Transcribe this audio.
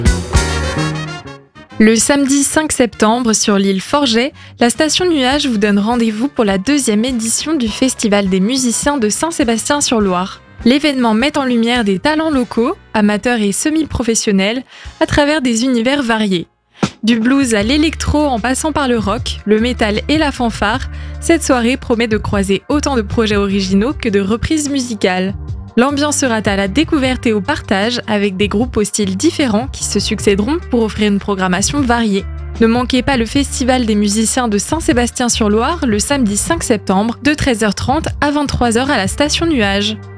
Le samedi 5 septembre, sur l'île Forget, la station Nuage vous donne rendez-vous pour la 2e édition du Festival des musiciens de Saint-Sébastien-sur-Loire. L'événement met en lumière des talents locaux, amateurs et semi-professionnels, à travers des univers variés. Du blues à l'électro en passant par le rock, le métal et la fanfare, cette soirée promet de croiser autant de projets originaux que de reprises musicales. L'ambiance sera à la découverte et au partage avec des groupes au style différents qui se succéderont pour offrir une programmation variée. Ne manquez pas le Festival des musiciens de Saint-Sébastien-sur-Loire le samedi 5 septembre de 13h30 à 23h à la station Nuage.